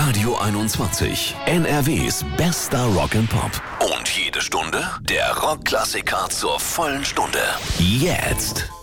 Radio 21. NRWs bester Rock and Pop. Und jede Stunde der Rockklassiker zur vollen Stunde. Jetzt.